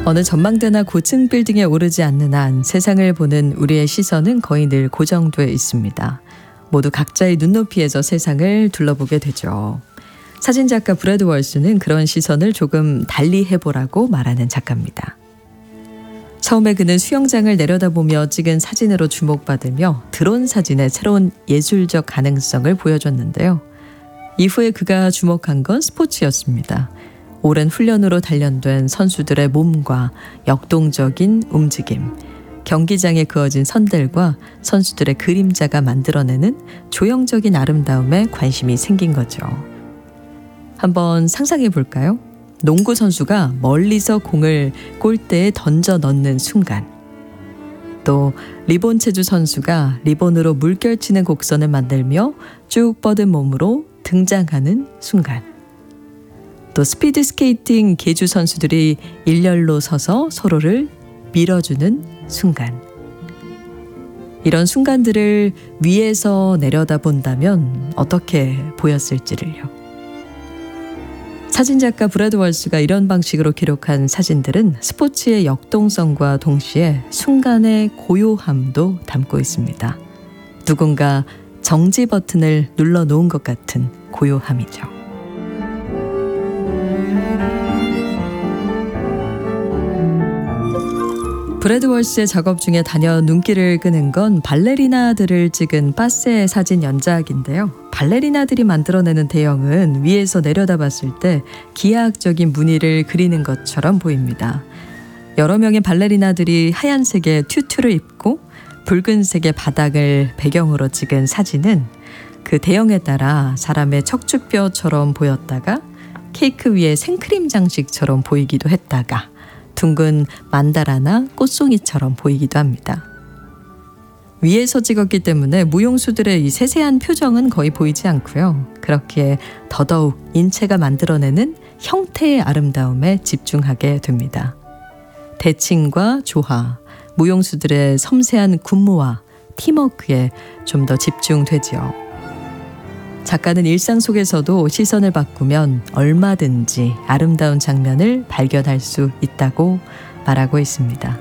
어느 전망대나 고층 빌딩에 오르지 않는 한 세상을 보는 우리의 시선은 거의 늘 고정돼 있습니다. 모두 각자의 눈높이에서 세상을 둘러보게 되죠. 사진작가 브래드 월스는 그런 시선을 조금 달리 해보라고 말하는 작가입니다. 처음에 그는 수영장을 내려다보며 찍은 사진으로 주목받으며 드론 사진의 새로운 예술적 가능성을 보여줬는데요. 이후에 그가 주목한 건 스포츠였습니다. 오랜 훈련으로 단련된 선수들의 몸과 역동적인 움직임, 경기장에 그어진 선들과 선수들의 그림자가 만들어내는 조형적인 아름다움에 관심이 생긴 거죠. 한번 상상해 볼까요? 농구 선수가 멀리서 공을 골대에 던져 넣는 순간, 또 리본 체조 선수가 리본으로 물결치는 곡선을 만들며 쭉 뻗은 몸으로 등장하는 순간, 또 스피드 스케이팅 계주 선수들이 일렬로 서서 서로를 밀어주는 순간. 이런 순간들을 위에서 내려다본다면 어떻게 보였을지를요. 사진작가 브래드 월스가 이런 방식으로 기록한 사진들은 스포츠의 역동성과 동시에 순간의 고요함도 담고 있습니다. 누군가 정지 버튼을 눌러놓은 것 같은 고요함이죠. 브래드 월스의 작업 중에 단연 눈길을 끄는 건 발레리나들을 찍은 파세 사진 연작인데요. 발레리나들이 만들어내는 대형은 위에서 내려다봤을 때 기하학적인 무늬를 그리는 것처럼 보입니다. 여러 명의 발레리나들이 하얀색의 튜투를 입고 붉은색의 바닥을 배경으로 찍은 사진은 그 대형에 따라 사람의 척추뼈처럼 보였다가 케이크 위에 생크림 장식처럼 보이기도 했다가 둥근 만다라나 꽃송이처럼 보이기도 합니다. 위에서 찍었기 때문에 무용수들의 이 세세한 표정은 거의 보이지 않고요. 그렇기에 더더욱 인체가 만들어내는 형태의 아름다움에 집중하게 됩니다. 대칭과 조화, 무용수들의 섬세한 군무와 팀워크에 좀 더 집중되지요. 작가는 일상 속에서도 시선을 바꾸면 얼마든지 아름다운 장면을 발견할 수 있다고 말하고 있습니다.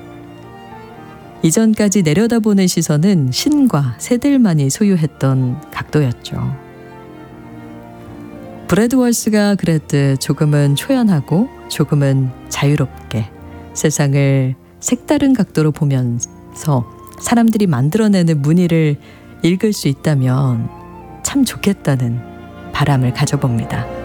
이전까지 내려다보는 시선은 신과 새들만이 소유했던 각도였죠. 브래드 월스가 그랬듯 조금은 초연하고 조금은 자유롭게 세상을 색다른 각도로 보면서 사람들이 만들어내는 무늬를 읽을 수 있다면 참 좋겠다는 바람을 가져봅니다.